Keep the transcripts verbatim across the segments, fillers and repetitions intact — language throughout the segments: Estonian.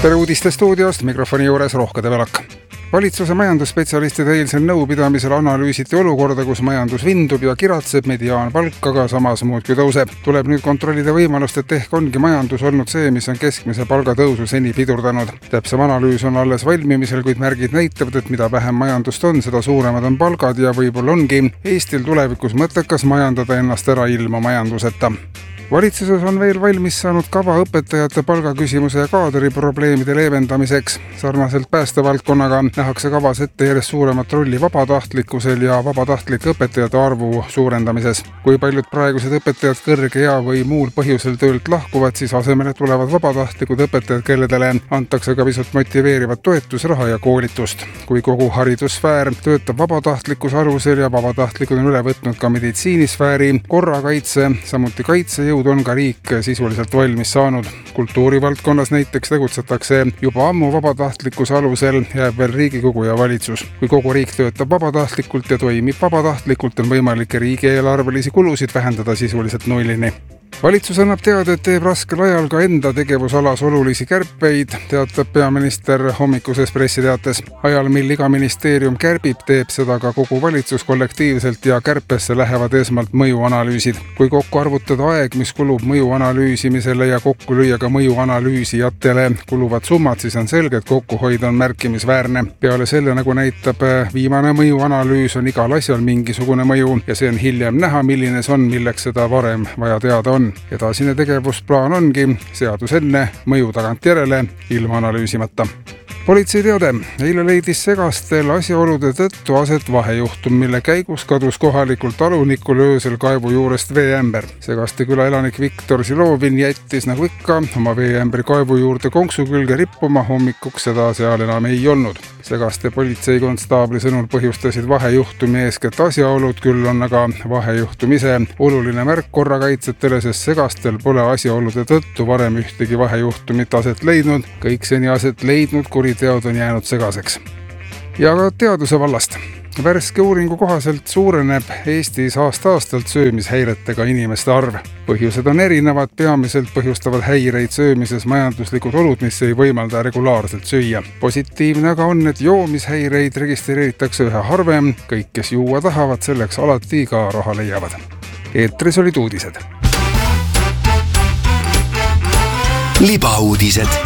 tere uudiste stuudiost, mikrofoni juures Rohkede Velak. Valitsuse majandusspetsialistide eilsel nõupidamisel analüüsiti olukorda, kus majandus vindub ja kiratseb, mediaanpalk aga samas muudkui tõuseb. Tuleb nüüd kontrollida võimalust, et ehk ongi majandus olnud see, mis on keskmise palgatõusu seni pidurdanud. Täpsem analüüs on alles valmimisel, kuid märgid näitavad, et mida vähem majandust on, seda suuremad on palgad ja võib-olla ongi Eestil tulevikus mõttekas majandada ennast ära ilma majanduseta. Valitsuses on veel valmis saanud kava õpetajate palgaküsimuse ja kaadri probleemide leevendamiseks. Sarnaselt päästevaldkonnaga nähakse kavas ette järjest suuremat rolli vabatahtlikkusel ja vabatahtlike õpetajate arvu suurendamises. Kui paljud praegused õpetajad kõrge ea või muul põhjusel töölt lahkuvad, siis asemele tulevad vabatahtlikud õpetajad, kelledele antakse ka pisut motiveerivat toetusraha ja koolitust. Kui kogu haridussfäär töötab vabatahtlikkuse alusel ja vabatahtlikud on üle võtnud ka meditsiinisfääri, korrakaitse, samuti kaitse on ka riik sisuliselt valmis saanud. Kultuurivaldkonnas näiteks tegutsetakse juba ammu vabatahtlikkuse alusel, jääb veel Riigikogu ja valitsus. Kui kogu riik töötab vabatahtlikult ja toimib vabatahtlikult, on võimalik riigieelarvelisi kulusid vähendada sisuliselt nullini. Valitsus annab teada, et teeb raskel ajal ka enda tegevusalas olulisi kärpeid, teatab peaminister hommikuses pressiteates. Ajal, mil iga ministeerium kärbib, teeb seda ka kogu valitsus kollektiivselt ja kärpesse lähevad esmalt mõjuanalüüsid. Kui kokku arvutada aeg, mis kulub mõjuanalüüsimisele ja kokku lüüa ka mõjuanalüüsijatele kuluvad summad, siis on selge, et kokkuhoid on märkimisväärne. Peale selle, nagu näitab viimane mõjuanalüüs, on igal asjal mingisugune mõju ja see on hiljem näha, milline see on, milleks seda varem vaja teada on. Edasine tegevusplaan ongi seadus enne, mõju tagant järele, ilma analüüsimata. Politsei teade. Eile leidis segastel asjaolude tõttu aset vahejuhtum, mille käigus kadus kohalikul talunikul öösel kaevu juurest veeämber. Segaste küla elanik Viktor Silovin jättis nagu ikka oma veeämbri kaevu juurde konksu külge rippuma, hommikuks seda seal enam ei olnud. Segaste politseikonstaabli sõnul põhjustasid vahejuhtumi eeskätt asjaolud, küll on aga vahejuhtumise oluline märk korrakaitsetele, sest segastel pole asjaolude tõttu varem ühtegi vahejuhtumit aset leidnud. Kõik seni aset leidnud kuriteod on jäänud segaseks. Ja ka teaduse vallast. Värske uuringu kohaselt suureneb Eestis aasta-aastalt söömishäiretega inimeste arv. Põhjused on erinevad, peamiselt põhjustavad häireid söömises majanduslikud olud, mis ei võimalda regulaarselt süüa. Positiivne aga on, et joomishäireid registreeritakse ühe harvem, kõik, kes juua tahavad, selleks alati ka raha leiavad. Eetris olid uudised. Libauudised.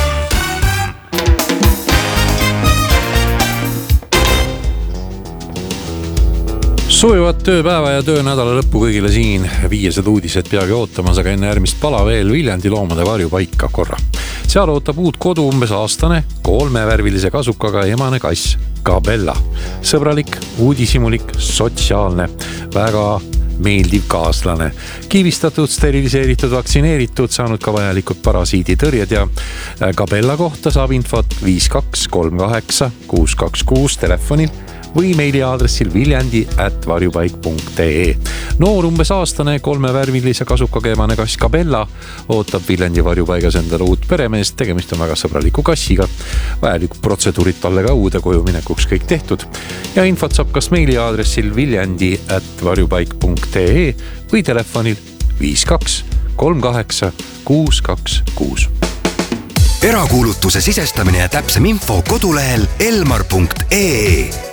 Soovivad tööpäeva ja töönädala lõppu kõigile siin. Viiesed uudised peagi ootamas, aga enne järgmist pala veel Viljandi loomade varjupaika korra. Seal ootab uut kodu umbes aastane, kolmevärvilise kasukaga emane kass Gabella. Sõbralik, uudishimulik, sotsiaalne, väga meeldiv kaaslane. Kiivistatud, steriliseeritud, vaktsineeritud, saanud ka vajalikud parasiiditõrjed ja Gabella kohta saab infot viis kaks kolm kaheksa kuus kaks kuus telefonil või meiliaadressil viljandi at varjupaik punkt ee. Noor umbes aastane kolmevärvilise kasukaga emane kass Gabella ootab Viljandi varjupaigas endale uut peremeest, tegemist on väga sõbraliku kassiga. Vajalikud protseduurid talle ka uude koju minekuks kõik tehtud. Ja infot saab kas meiliaadressil viljandi at varjupaik punkt ee või telefonil viis kaks kolm kaheksa kuus kaks kuus. Erakuulutuse sisestamine ja täpsem info kodulehel elmar punkt ee.